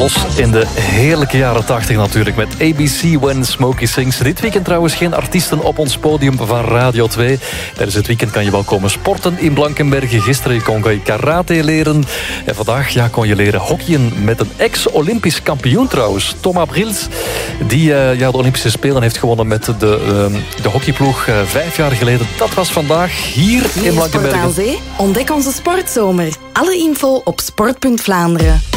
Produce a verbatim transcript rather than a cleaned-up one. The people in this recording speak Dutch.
Los in de heerlijke jaren tachtig natuurlijk. Met A B C When Smokey Sings. Dit weekend trouwens geen artiesten op ons podium van Radio twee. Tijdens het weekend kan je wel komen sporten in Blankenberge. Gisteren kon je karate leren. En vandaag ja, kon je leren hockeyen met een ex-Olympisch kampioen trouwens. Thomas Brils, die uh, ja, de Olympische Spelen heeft gewonnen met de, uh, de hockeyploeg uh, vijf jaar geleden. Dat was vandaag hier in Blankenberge. Ontdek onze sportzomer. Alle info op sport punt Vlaanderen.